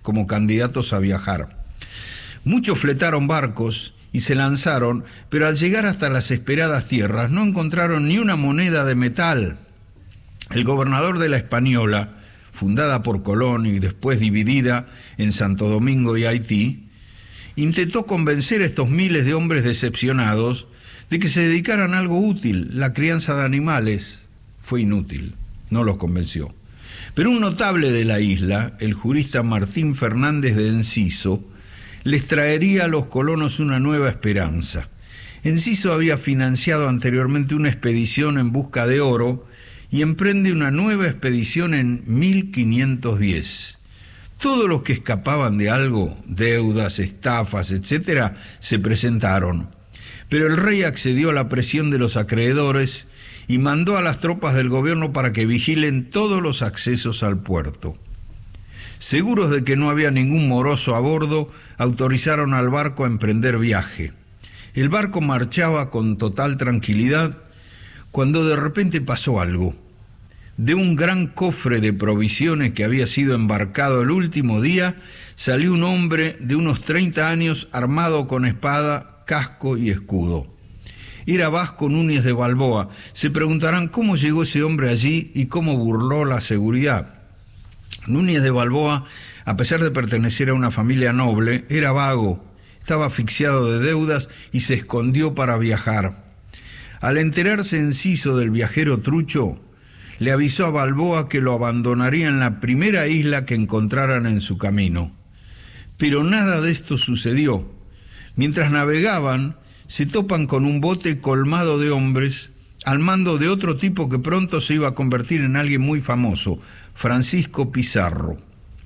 como candidatos a viajar. Muchos fletaron barcos y se lanzaron, pero al llegar hasta las esperadas tierras no encontraron ni una moneda de metal. El gobernador de la Española, fundada por Colón y después dividida en Santo Domingo y Haití, intentó convencer a estos miles de hombres decepcionados de que se dedicaran a algo útil. La crianza de animales fue inútil, no los convenció. Pero un notable de la isla, el jurista Martín Fernández de Enciso, les traería a los colonos una nueva esperanza. Enciso había financiado anteriormente una expedición en busca de oro y emprende una nueva expedición en 1510. Todos los que escapaban de algo, deudas, estafas, etc., se presentaron. Pero el rey accedió a la presión de los acreedores y mandó a las tropas del gobierno para que vigilen todos los accesos al puerto. Seguros de que no había ningún moroso a bordo, autorizaron al barco a emprender viaje. El barco marchaba con total tranquilidad cuando de repente pasó algo. De un gran cofre de provisiones que había sido embarcado el último día, salió un hombre de unos 30 años armado con espada, casco y escudo. Era Vasco Núñez de Balboa. Se preguntarán cómo llegó ese hombre allí y cómo burló la seguridad. Núñez de Balboa, a pesar de pertenecer a una familia noble, era vago, estaba asfixiado de deudas y se escondió para viajar. Al enterarse Enciso del viajero trucho, le avisó a Balboa que lo abandonaría en la primera isla que encontraran en su camino. Pero nada de esto sucedió. Mientras navegaban, se topan con un bote colmado de hombres al mando de otro tipo que pronto se iba a convertir en alguien muy famoso, Francisco Pizarro.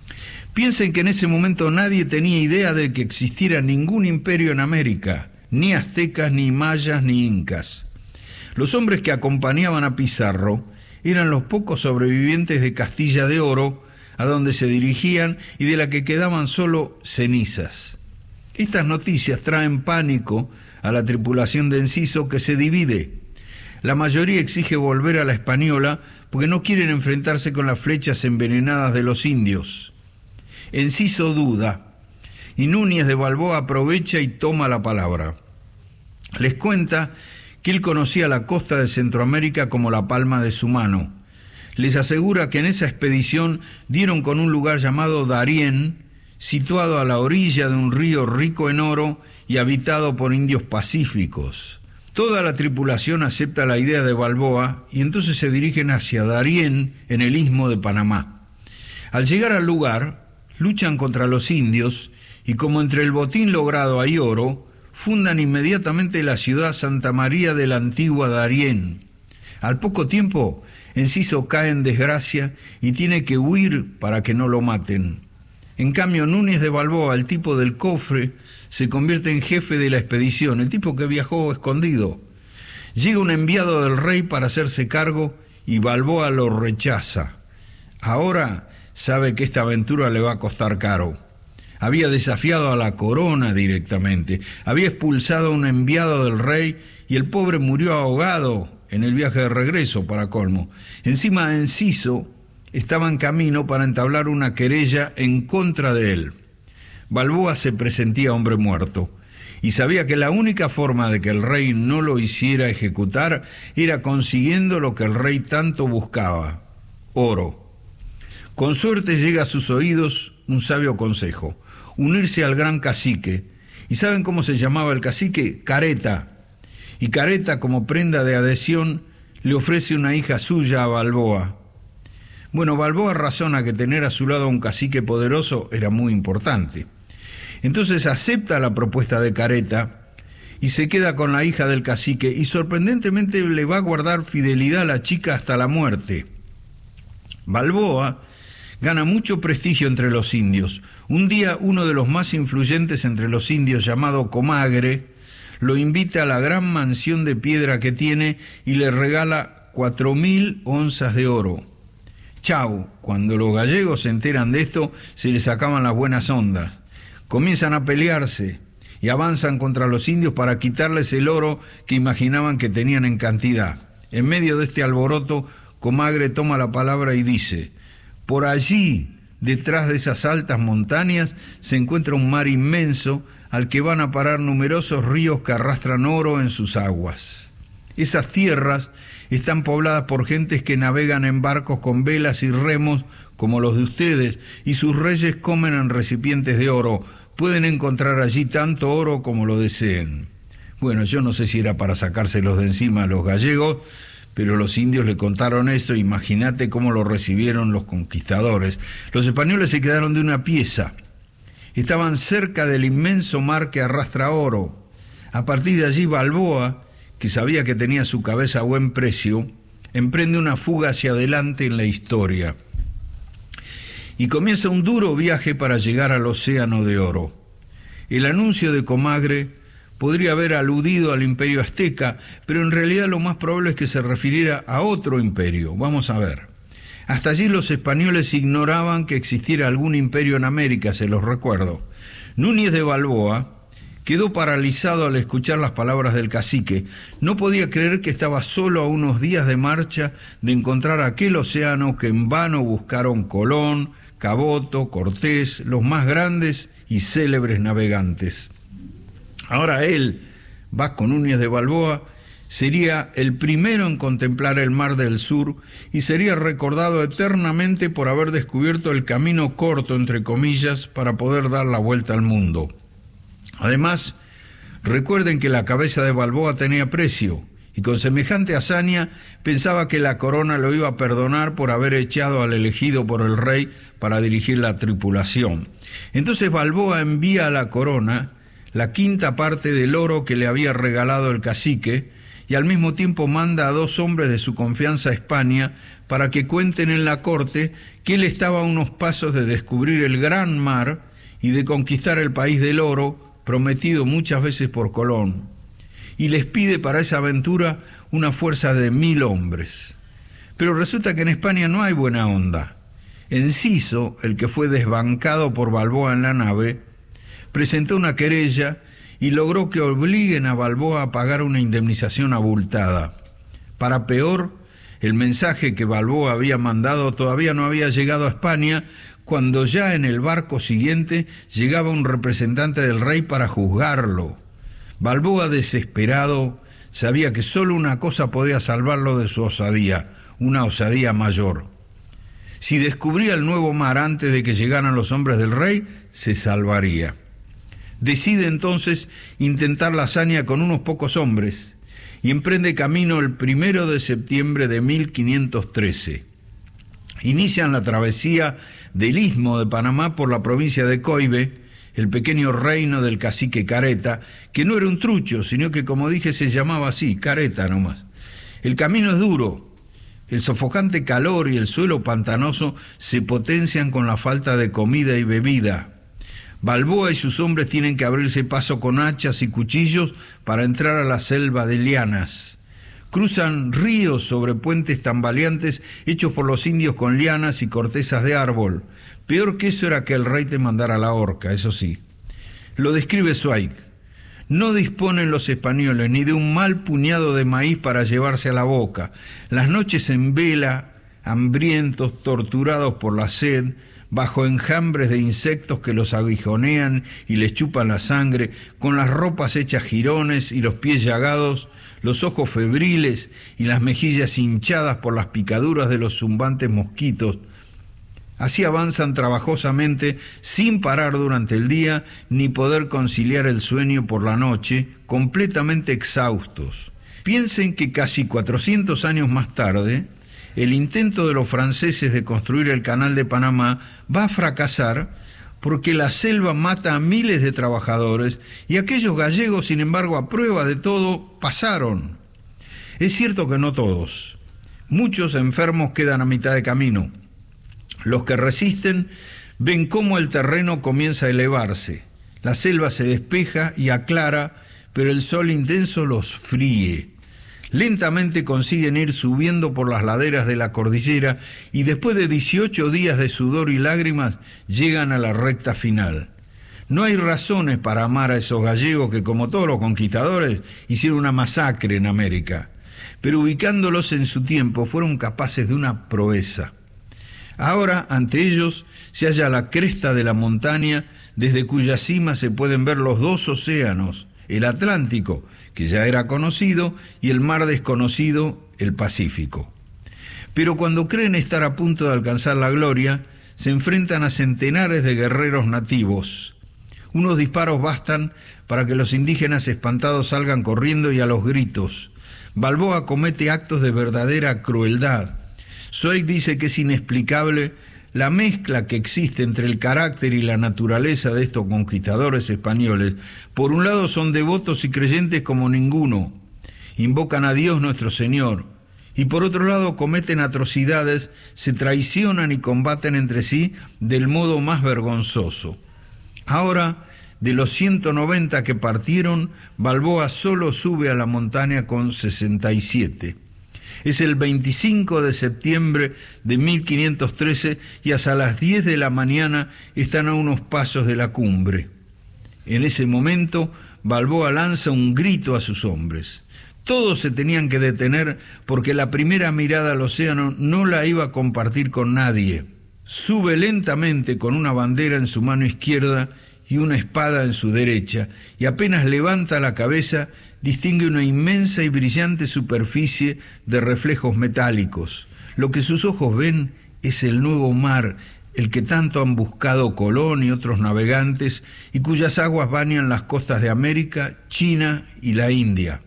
Piensen que en ese momento nadie tenía idea de que existiera ningún imperio en América, ni aztecas, ni mayas, ni incas. Los hombres que acompañaban a Pizarro eran los pocos sobrevivientes de Castilla de Oro, a donde se dirigían y de la que quedaban solo cenizas. Estas noticias traen pánico a la tripulación de Enciso, que se divide. La mayoría exige volver a la Española porque no quieren enfrentarse con las flechas envenenadas de los indios. Enciso duda y Núñez de Balboa aprovecha y toma la palabra. Les cuenta que él conocía la costa de Centroamérica como la palma de su mano. Les asegura que en esa expedición dieron con un lugar llamado Darién, situado a la orilla de un río rico en oro y habitado por indios pacíficos. Toda la tripulación acepta la idea de Balboa y entonces se dirigen hacia Darién, en el istmo de Panamá. Al llegar al lugar, luchan contra los indios y como entre el botín logrado hay oro, fundan inmediatamente la ciudad Santa María de la antigua Darién. Al poco tiempo, Enciso cae en desgracia y tiene que huir para que no lo maten. En cambio, Núñez de Balboa, el tipo del cofre, se convierte en jefe de la expedición, el tipo que viajó escondido. Llega un enviado del rey para hacerse cargo y Balboa lo rechaza. Ahora sabe que esta aventura le va a costar caro. Había desafiado a la corona directamente, había expulsado a un enviado del rey y el pobre murió ahogado en el viaje de regreso, para colmo. Encima Enciso estaba en camino para entablar una querella en contra de él. Balboa se presentía hombre muerto y sabía que la única forma de que el rey no lo hiciera ejecutar era consiguiendo lo que el rey tanto buscaba: oro. Con suerte llega a sus oídos un sabio consejo: unirse al gran cacique. ¿Y saben cómo se llamaba el cacique? Careta. Y Careta, como prenda de adhesión, le ofrece una hija suya a Balboa. Bueno, Balboa razona que tener a su lado a un cacique poderoso era muy importante. Entonces acepta la propuesta de Careta y se queda con la hija del cacique y sorprendentemente le va a guardar fidelidad a la chica hasta la muerte. Balboa gana mucho prestigio entre los indios. Un día uno de los más influyentes entre los indios, llamado Comagre, lo invita a la gran mansión de piedra que tiene y le regala 4.000 onzas de oro. Chau, cuando los gallegos se enteran de esto, se les acaban las buenas ondas. Comienzan a pelearse y avanzan contra los indios para quitarles el oro que imaginaban que tenían en cantidad. En medio de este alboroto, Comagre toma la palabra y dice: por allí detrás de esas altas montañas se encuentra un mar inmenso al que van a parar numerosos ríos que arrastran oro en sus aguas. Esas tierras están pobladas por gentes que navegan en barcos con velas y remos como los de ustedes, y sus reyes comen en recipientes de oro. Pueden encontrar allí tanto oro como lo deseen. Bueno, yo no sé si era para sacárselos de encima a los gallegos, pero los indios le contaron eso. Imagínate cómo lo recibieron los conquistadores. Los españoles se quedaron de una pieza. Estaban cerca del inmenso mar que arrastra oro. A partir de allí, Balboa, que sabía que tenía su cabeza a buen precio, emprende una fuga hacia adelante en la historia. Y comienza un duro viaje para llegar al Océano de Oro. El anuncio de Comagre podría haber aludido al imperio azteca, pero en realidad lo más probable es que se refiriera a otro imperio. Vamos a ver. Hasta allí los españoles ignoraban que existiera algún imperio en América, se los recuerdo. Núñez de Balboa quedó paralizado al escuchar las palabras del cacique. No podía creer que estaba solo a unos días de marcha de encontrar aquel océano que en vano buscaron Colón, Caboto, Cortés, los más grandes y célebres navegantes. Ahora él, Vasco Núñez de Balboa, sería el primero en contemplar el mar del sur y sería recordado eternamente por haber descubierto el camino corto, entre comillas, para poder dar la vuelta al mundo. Además, recuerden que la cabeza de Balboa tenía precio, y con semejante hazaña pensaba que la corona lo iba a perdonar por haber echado al elegido por el rey para dirigir la tripulación. Entonces Balboa envía a la corona la quinta parte del oro que le había regalado el cacique, y al mismo tiempo manda a 2 hombres de su confianza a España para que cuenten en la corte que él estaba a unos pasos de descubrir el gran mar y de conquistar el país del oro, prometido muchas veces por Colón, y les pide para esa aventura una fuerza de 1000 hombres. Pero resulta que en España no hay buena onda. Enciso, el que fue desbancado por Balboa en la nave, presentó una querella y logró que obliguen a Balboa a pagar una indemnización abultada. Para peor, el mensaje que Balboa había mandado todavía no había llegado a España, cuando ya en el barco siguiente llegaba un representante del rey para juzgarlo. Balboa, desesperado, sabía que solo una cosa podía salvarlo de su osadía, una osadía mayor. Si descubría el nuevo mar antes de que llegaran los hombres del rey, se salvaría. Decide entonces intentar la hazaña con unos pocos hombres y emprende camino el 1 de septiembre de 1513. Inician la travesía del Istmo de Panamá por la provincia de Coibe, el pequeño reino del cacique Careta, que no era un trucho, sino que, como dije, se llamaba así, Careta nomás. El camino es duro, el sofocante calor y el suelo pantanoso se potencian con la falta de comida y bebida. Balboa y sus hombres tienen que abrirse paso con hachas y cuchillos para entrar a la selva de lianas. Cruzan ríos sobre puentes tambaleantes hechos por los indios con lianas y cortezas de árbol. Peor que eso era que el rey te mandara a la horca, eso sí. Lo describe Zweig. No disponen los españoles ni de un mal puñado de maíz para llevarse a la boca. Las noches en vela, hambrientos, torturados por la sed, bajo enjambres de insectos que los aguijonean y les chupan la sangre, con las ropas hechas jirones y los pies llagados, los ojos febriles y las mejillas hinchadas por las picaduras de los zumbantes mosquitos. Así avanzan trabajosamente, sin parar durante el día, ni poder conciliar el sueño por la noche, completamente exhaustos. Piensen que casi 400 años más tarde, el intento de los franceses de construir el Canal de Panamá va a fracasar porque la selva mata a miles de trabajadores y aquellos gallegos, sin embargo, a prueba de todo, pasaron. Es cierto que no todos. Muchos enfermos quedan a mitad de camino. Los que resisten ven cómo el terreno comienza a elevarse. La selva se despeja y aclara, pero el sol intenso los fríe. Lentamente consiguen ir subiendo por las laderas de la cordillera y después de 18 días de sudor y lágrimas llegan a la recta final. No hay razones para amar a esos gallegos que, como todos los conquistadores, hicieron una masacre en América, pero ubicándolos en su tiempo fueron capaces de una proeza. Ahora, ante ellos, se halla la cresta de la montaña, desde cuya cima se pueden ver los dos océanos, el Atlántico, que ya era conocido, y el mar desconocido, el Pacífico. Pero cuando creen estar a punto de alcanzar la gloria, se enfrentan a centenares de guerreros nativos. Unos disparos bastan para que los indígenas espantados salgan corriendo y a los gritos. Balboa comete actos de verdadera crueldad. Zweig dice que es inexplicable la mezcla que existe entre el carácter y la naturaleza de estos conquistadores españoles. Por un lado son devotos y creyentes como ninguno, invocan a Dios nuestro Señor, y por otro lado cometen atrocidades, se traicionan y combaten entre sí del modo más vergonzoso. Ahora, de los 190 que partieron, Balboa solo sube a la montaña con 67. Es el 25 de septiembre de 1513 y hasta las 10 de la mañana están a unos pasos de la cumbre. En ese momento, Balboa lanza un grito a sus hombres. Todos se tenían que detener porque la primera mirada al océano no la iba a compartir con nadie. Sube lentamente con una bandera en su mano izquierda y una espada en su derecha, y apenas levanta la cabeza, distingue una inmensa y brillante superficie de reflejos metálicos. Lo que sus ojos ven es el nuevo mar, el que tanto han buscado Colón y otros navegantes, y cuyas aguas bañan las costas de América, China y la India.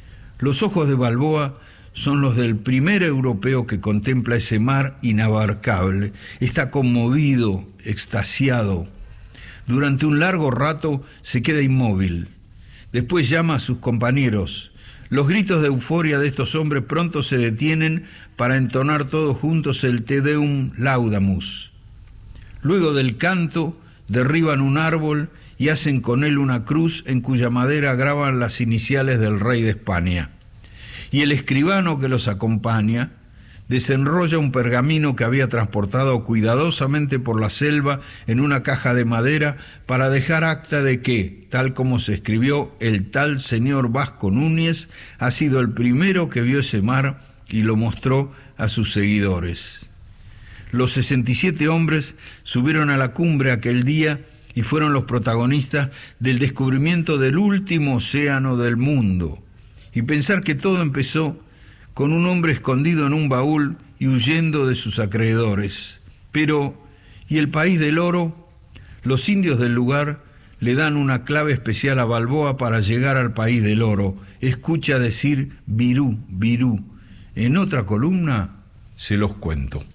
Los ojos de Balboa son los del primer europeo que contempla ese mar inabarcable. Está conmovido, extasiado. Durante un largo rato se queda inmóvil. Después llama a sus compañeros. Los gritos de euforia de estos hombres pronto se detienen para entonar todos juntos el Te Deum Laudamus. Luego del canto, derriban un árbol y hacen con él una cruz en cuya madera graban las iniciales del rey de España. Y el escribano que los acompaña desenrolla un pergamino que había transportado cuidadosamente por la selva en una caja de madera para dejar acta de que, tal como se escribió, el tal señor Vasco Núñez ha sido el primero que vio ese mar y lo mostró a sus seguidores. Los 67 hombres subieron a la cumbre aquel día y fueron los protagonistas del descubrimiento del último océano del mundo. Y pensar que todo empezó con un hombre escondido en un baúl y huyendo de sus acreedores. Pero, ¿y el país del oro? Los indios del lugar le dan una clave especial a Balboa para llegar al país del oro. Escucha decir Virú, Virú. En otra columna se los cuento.